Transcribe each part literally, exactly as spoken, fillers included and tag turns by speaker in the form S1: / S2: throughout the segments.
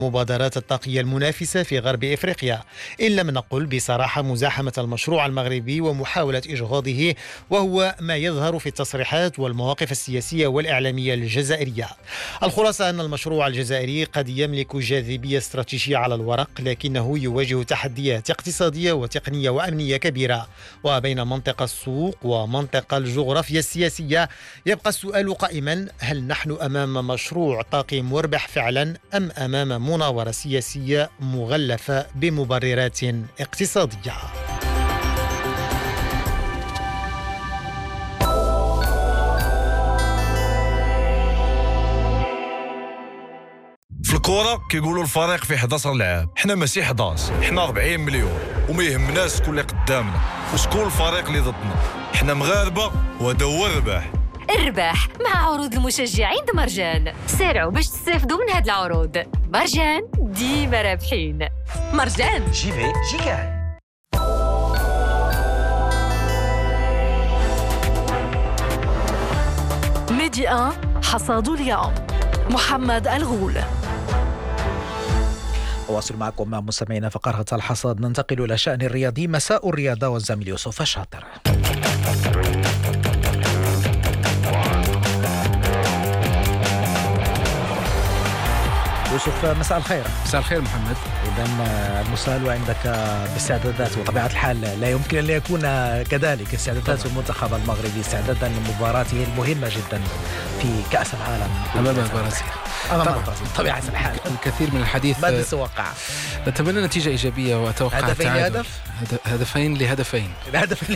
S1: مبادرات الطاقية المنافسة في غرب إفريقيا. إن لم نقل بصراحة مزاحمة المشروع المغربي ومحاولة إجغاضه، وهو ما يظهر في التصريحات والمواقف السياسية والإعلامية الجزائرية. الخلاصة أن المشروع الجزائري قد يملك جاذبية استراتيجية على الورق، لكنه يواجه تحديات اقتصادية وتقنية وأمنية كبيرة. وبين منطقة السوق ومنطقة الجغرافيا السياسية يبقى السؤال قائما: هل نحن أمام مشروع طاقي مربح فعلا، أم أمام مناورة سياسية مغلفة بمبررات اقتصادية؟
S2: في الكورة كيقولوا الفريق فيه إحدى عشر لاعب، حنا ماشي إحدى عشر، حنا أربعين مليون، وما يهمناش شكون اللي قدامنا وشكون الفريق اللي ضدنا. حنا مغاربة وهذا هو الرباح.
S3: الرباح مع عروض المشجعين مرجان. سارعوا باش تستافدوا من هاد العروض. مرجان ديما رابحين. مرجان
S4: جي في جي كان.
S5: ميدي واحد حصاد اليوم محمد الغول.
S6: أواصل معكم مع مستمعينا فقرة الحصاد. ننتقل إلى شأن الرياضي، مساء الرياضة والزميل يوسف الشاطر. يوسف مساء الخير.
S7: مساء الخير محمد.
S6: إذن المسألة عندك باستعدادات، وطبيعة الحال لا يمكن أن يكون كذلك استعدادات المنتخب المغربي استعدادا لمباراته المهمة جدا في كأس العالم
S7: أمام البرازيل.
S6: أمام البرازيل طبيعة الحال.
S7: الكثير من الحديث.
S6: ماذا سوقع؟
S7: نتمنى نتيجة إيجابية وأتوقع
S6: هدفين هدف؟
S7: هدفين لهدفين.
S6: هدفين.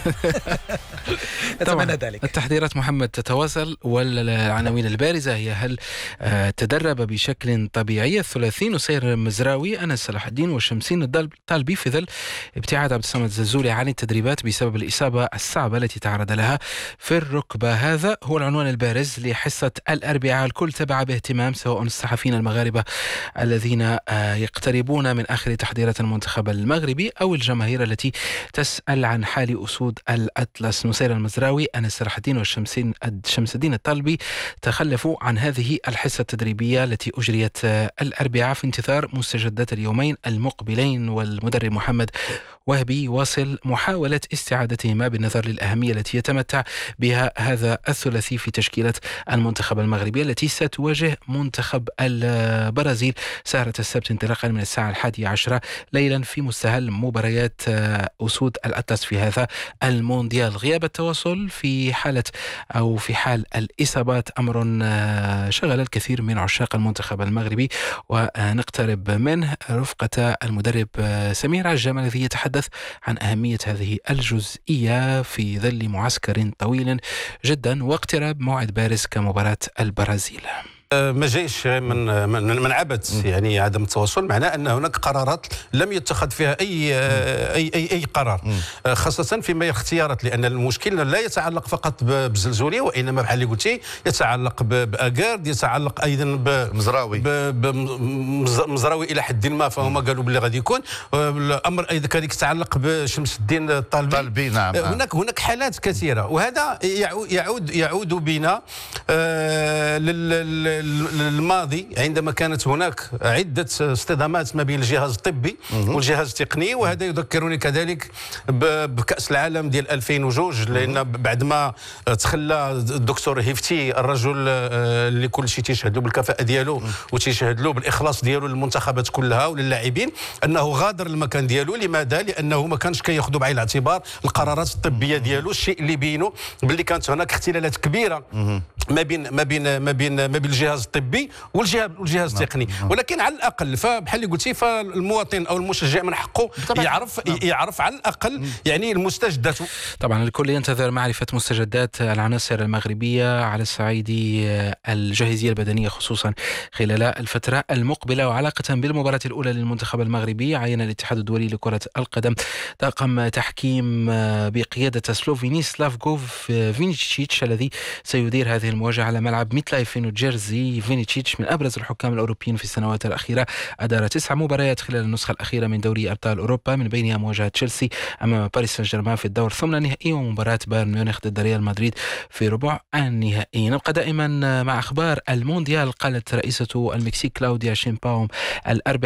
S6: نتمنى ذلك.
S7: التحضيرات محمد تتواصل، والعناوين البارزة هي: هل تدرب بشكل طبيعي الثلاثي نصير المزراوي، أنس صلاح الدين وشمسين الطالبي في ظل ابتعاد عبد الصمد الزلزولي عن التدريبات بسبب الإصابة الصعبة التي تعرض لها في الركبة. هذا هو العنوان البارز لحصة الأربعاء. الكل تبع باهتمام، سواء الصحفيين المغاربة الذين يقتربون من آخر تحضيرات المنتخب المغربي أو الجماهير التي تسأل عن حال أسود الأطلس. نصير المزراوي، أنس صلاح الدين وشمسين شمس الدين الطالبي تخلفوا عن هذه الحصة التدريبية التي أجريت الأربعاء في انتظار مستجدات اليومين المقبلين، والمدرب محمد وهبي يواصل محاولة استعادتهما بالنظر للأهمية التي يتمتع بها هذا الثلاثي في تشكيلة المنتخب المغربي التي ستواجه منتخب البرازيل سهرة السبت انطلاقا من الساعة الحادية عشرة ليلا في مستهل مباريات أسود الأطلس في هذا المونديال. غياب التواصل في حالة أو في حال الإصابات أمر شغل الكثير من عشاق المنتخب المغربي، ونقترب منه رفقة المدرب سمير عجام الذي يتحدث عن أهمية هذه الجزئية في ظل معسكر طويل جدا واقتراب موعد بارز كمباراة البرازيل.
S8: ما جايش من من من عبث، يعني عدم التواصل معناه ان هناك قرارات لم يتخذ فيها اي اي اي, أي قرار، خاصه فيما اختيارات، لان المشكل لا يتعلق فقط بالزلزوليه، وانما بحال اللي قلتي يتعلق باكارد، يتعلق ايضا بمزراوي بمزراوي الى حد ما، فهم قالوا باللي غادي يكون الامر ايضا كذلك يتعلق بشمس الدين الطالبي.
S9: نعم.
S8: هناك هناك حالات كثيره، وهذا يعود يعود بنا آه لل الماضي عندما كانت هناك عدة اصطدامات ما بين الجهاز الطبي والجهاز التقني، وهذا يذكرني كذلك بكأس العالم ديال ألفين واثنين، لأن بعد ما تخلى الدكتور هيفتي الرجل اللي كل شيء تيشهد له بالكفاءة ديالو وتيشهد له بالإخلاص ديالو للمنتخبات كلها وللاعبين، أنه غادر المكان ديالو. لماذا؟ لأنه ما كانش كياخذوا بعين الاعتبار القرارات الطبية ديالو، الشيء اللي بينه باللي كانت هناك اختلالات كبيرة ما بين ما بين ما بين ما بين الجهاز الطبي والجهاز والجهاز التقني. ولكن على الاقل فبحال اللي قلتي فالمواطن او المشجع من حقه يعرف يعرف على الاقل يعني المستجدات.
S7: طبعا الكل ينتظر معرفه مستجدات العناصر المغربيه على الصعيد الجاهزيه البدنيه خصوصا خلال الفتره المقبله. وعلاقه بالمباراه الاولى للمنتخب المغربي، عين الاتحاد الدولي لكره القدم طاقم تحكيم بقياده سلوفيني سلافكوف فينيتشيتش الذي سيدير هذه المواجهة على ملعب ميتلايف في نيوجيرسي. فينيتشيتش من أبرز الحكام الأوروبيين في السنوات الأخيرة، أدار تسع مباريات خلال النسخة الأخيرة من دوري أبطال أوروبا، من بينها مواجهة تشيلسي أمام باريس سان جيرمان في الدور ثمن النهائي، ومباراة بايرن ميونخ ضد ريال مدريد في ربع النهائي. نبقى دائما مع أخبار المونديال. قالت رئيسة المكسيك كلاوديا شيمباوم الأربعاء